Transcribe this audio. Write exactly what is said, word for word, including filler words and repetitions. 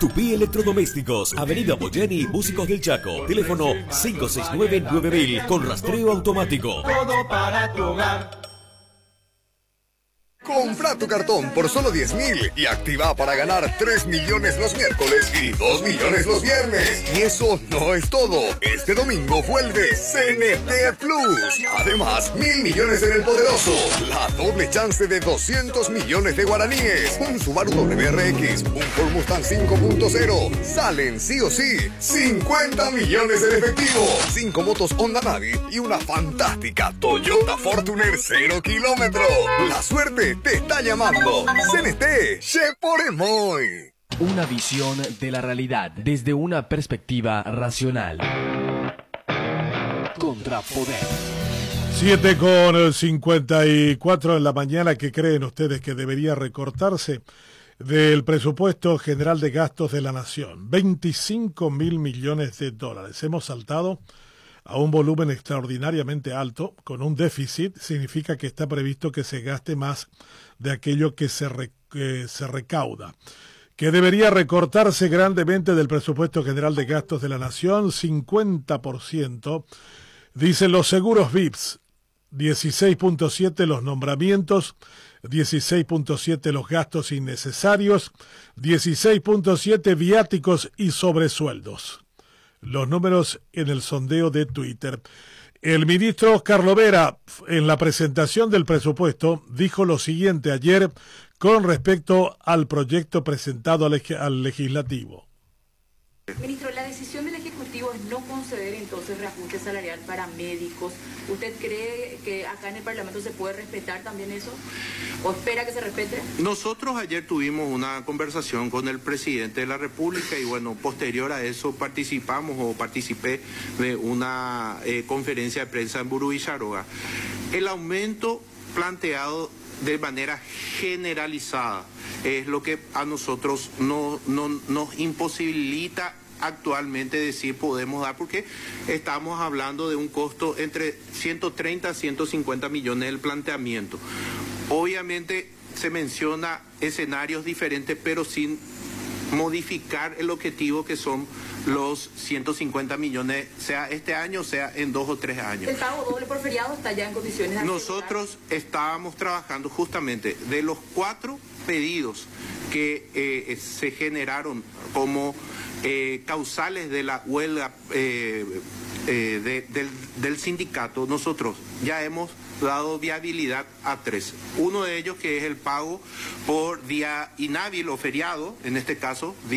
Tupí Electrodomésticos, Avenida Boyeni, Músicos del Chaco. Teléfono cinco seis nueve nueve mil con rastreo automático. Todo para tu hogar. Compra tu cartón por solo diez mil y activa para ganar tres millones los miércoles y dos millones los viernes. Y eso no es todo. Este domingo vuelve C N T Plus. Además, mil millones en el poderoso. La doble chance de doscientos millones de guaraníes. Un Subaru W R X, un Ford Mustang cinco punto cero. Salen sí o sí cincuenta millones en efectivo. cinco motos Honda Navi y una fantástica Toyota Fortuner cero kilómetros. La suerte te está llamando. C N T, Che por Emoy. Una visión de la realidad desde una perspectiva racional. Contrapoder. siete con cincuenta y cuatro en la mañana. ¿Qué creen ustedes que debería recortarse del presupuesto general de gastos de la nación? veinticinco mil millones de dólares. Hemos saltado a un volumen extraordinariamente alto, con un déficit. Significa que está previsto que se gaste más de aquello que se, re, que se recauda. Que debería recortarse grandemente del presupuesto general de gastos de la nación, cincuenta por ciento. Dicen los seguros V I P S, dieciséis punto siete los nombramientos, dieciséis punto siete los gastos innecesarios, dieciséis punto siete viáticos y sobresueldos. Los números en el sondeo de Twitter. El ministro Oscar Lovera, en la presentación del presupuesto, dijo lo siguiente ayer con respecto al proyecto presentado al, al legislativo. Ministro, la decisión del Ejecutivo es no conceder entonces reajuste salarial para médicos. ¿Usted cree que acá en el Parlamento se puede respetar también eso? ¿O espera que se respete? Nosotros ayer tuvimos una conversación con el presidente de la República y bueno, posterior a eso participamos o participé de una eh, conferencia de prensa en Burú y Charoga. El aumento planteado de manera generalizada es lo que a nosotros no, no, nos imposibilita actualmente decir podemos dar, porque estamos hablando de un costo entre ciento treinta a ciento cincuenta millones del planteamiento. Obviamente se menciona escenarios diferentes, pero sin modificar el objetivo que son los ciento cincuenta millones, sea este año, sea en dos o tres años. ¿El pago doble por feriado está ya en condiciones de Nosotros estábamos trabajando justamente de los cuatro pedidos que eh, se generaron como eh, causales de la huelga eh, eh, de, del, del sindicato. Nosotros ya hemos dado viabilidad a tres. Uno de ellos que es el pago por día inhábil o feriado, en este caso